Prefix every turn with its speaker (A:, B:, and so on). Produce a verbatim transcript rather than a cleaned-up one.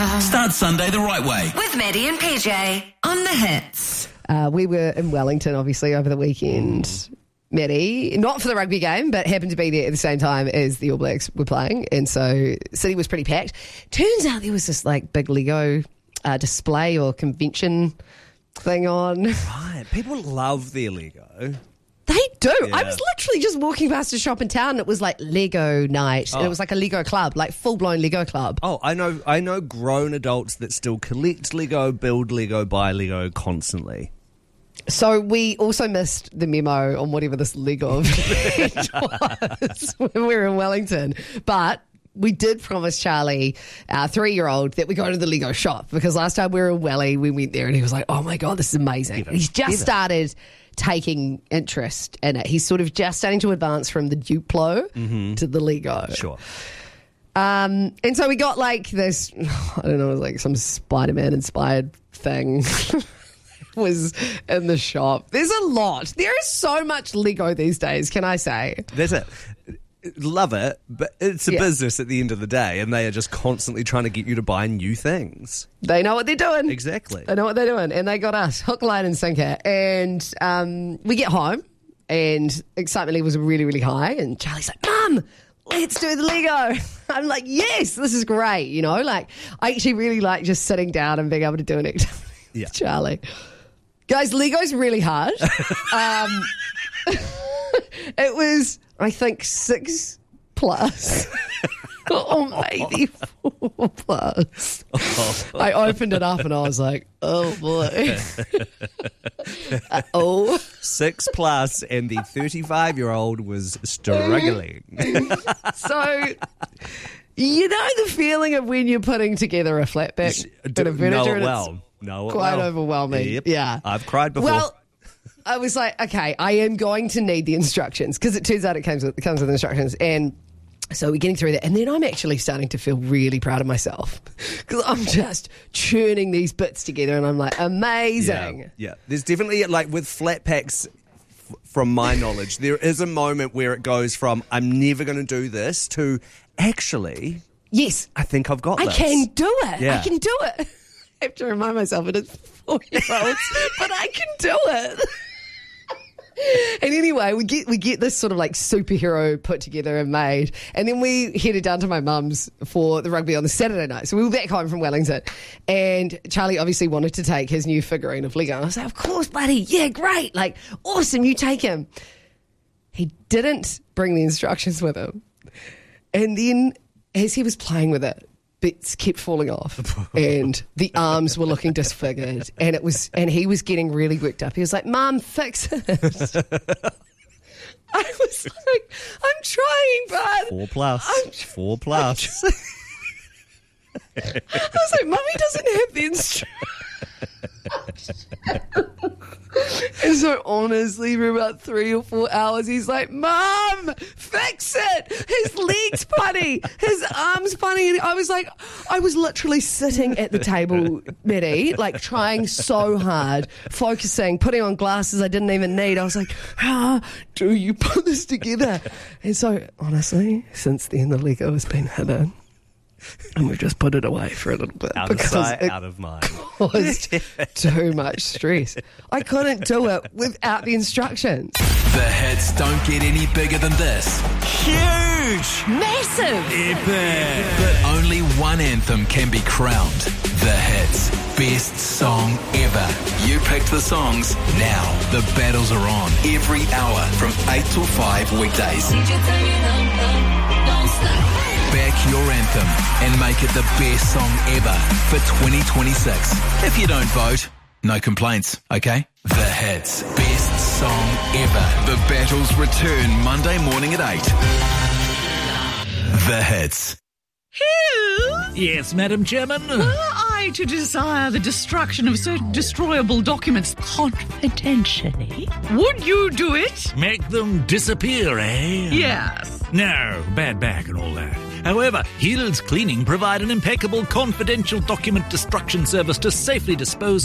A: com.
B: Start Sunday the right way.
A: With Maddie and P J on the hits.
C: Uh, we were in Wellington, obviously, over the weekend. Maddie, not for the rugby game, but happened to be there at the same time as the All Blacks were playing. And so City was pretty packed. Turns out there was this like big Lego uh, display or convention thing on.
D: Right. People love their Lego.
C: They do.
D: Yeah.
C: I was literally just walking past a shop in town and it was like Lego night.
D: Oh.
C: And it was like a Lego club, like full-blown Lego club.
D: Oh, I know I know grown adults that still collect Lego, build Lego, buy Lego constantly.
C: So we also missed the memo on whatever this Lego event was when we were in Wellington. But we did promise Charlie, our three-year-old, that we go to the Lego shop because last time we were in Welly, we went there and he was like, oh my God, this is amazing. And he's just started taking interest in it. He's sort of just starting to advance from the Duplo mm-hmm. to the Lego.
D: Sure.
C: Um, and so we got like this, I don't know, like some Spider-Man inspired thing. Was in the shop. There's a lot. There is so much Lego these days, can I say?
D: There's it. Love it, but it's a
C: yeah.
D: business at the end of the day, and they are just constantly trying to get you to buy new things.
C: They know what they're doing.
D: Exactly.
C: They know what they're doing, and they got us hook, line, and sinker. And um, we get home, and excitement level was really, really high. And Charlie's like, "Mum, let's do the Lego." I'm like, "Yes, this is great." You know, like I actually really like just sitting down and being able to do an activity
D: yeah.
C: with Charlie. Guys, Lego's really hard. um, it was, I think, six plus. Or maybe four plus. Oh. I opened it up and I was like, oh boy. Uh-oh.
D: Six plus and the thirty-five-year-old was struggling.
C: So... You know the feeling of when you're putting together a flatback
D: Do,
C: and a furniture
D: know
C: and
D: well.
C: it's
D: know
C: quite
D: well.
C: overwhelming.
D: Yep.
C: Yeah.
D: I've cried before.
C: Well, I was like, okay, I am going to need the instructions because it turns out it comes with, it comes with instructions. And so we're getting through that. And then I'm actually starting to feel really proud of myself because I'm just churning these bits together and I'm like, amazing.
D: Yeah, yeah. There's definitely, like with flat packs, f- from my knowledge, there is a moment where it goes from I'm never going to do this to actually,
C: yes,
D: I think I've got
C: I
D: this.
C: can do it.
D: Yeah.
C: I can do it. I have to remind myself it is four-year-olds, but I can do it. And anyway, we get we get this sort of like superhero put together and made, and then we headed down to my mum's for the rugby on the Saturday night. So we were back home from Wellington, and Charlie obviously wanted to take his new figurine of Lego. And I was like, of course, buddy, yeah, great, like awesome, you take him. He didn't bring the instructions with him, and then as he was playing with it, bits kept falling off and the arms were looking disfigured and it was and he was getting really worked up. He was like, Mum, fix it. I was like, I'm trying, bud.
D: Four plus.
C: I'm,
D: Four plus.
C: I was like, Mummy doesn't have the instructions. And so honestly, for about three or four hours, he's like, Mum, fix it. His leg's funny. His arm's funny. And I was like, I was literally sitting at the table, Maddie, like trying so hard, focusing, putting on glasses I didn't even need. I was like, how do you put this together? And so honestly, since then, the Lego has been hidden. And we've just put it away for a little bit.
D: Out of
C: because
D: sight,
C: it
D: out of mind.
C: caused too much stress. I couldn't do it without the instructions.
B: The hits don't get any bigger than this. Huge!
A: Massive!
B: Epic! But only one anthem can be crowned. The hits. Best song ever. You picked the songs. Now the battles are on. Every hour from eight till five weekdays. Back your anthem and make it the best song ever for twenty twenty-six. If you don't vote, no complaints, okay? The hits. Best song ever. The battles return Monday morning at eight. The hits.
E: Who?
F: Yes, Madam Chairman.
E: Were I to desire the destruction of certain destroyable documents confidentially, would you do it?
F: Make them disappear, eh?
E: Yes.
F: No, bad back and all that. However, Hills Cleaning provide an impeccable confidential document destruction service to safely dispose